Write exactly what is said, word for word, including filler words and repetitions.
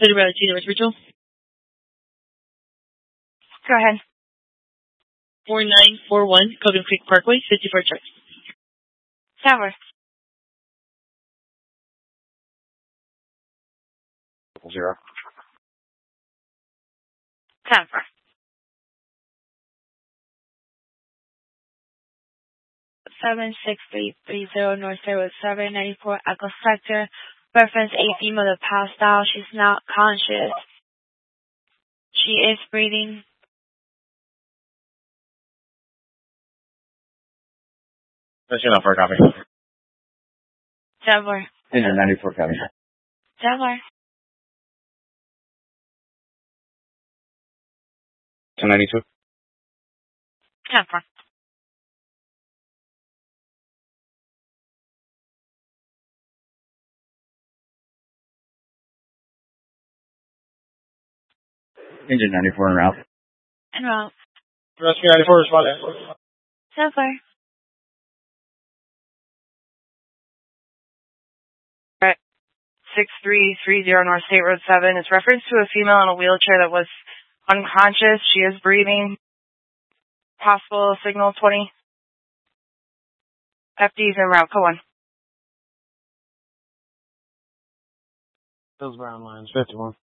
City Route two, North Rachel. Go ahead. four nine four one, Cogan Creek Parkway, fifty-four trucks. Tower. Zero. Tower. Seven six three three zero North Road seven ninety four Echo Sector. Reference a female that passed out. She's not conscious. She is breathing. That's enough for a copy. Tower. Engine ninety-four copy. Tower. two ninety-two. Tower. Engine ninety-four en route. En route. Rescue ninety-four respond. Tower. six three three zero North State Road seven. It's reference to a female in a wheelchair that was unconscious. She is breathing. Possible signal twenty. F D's en route. Go on. Those brown lines, fifty-one.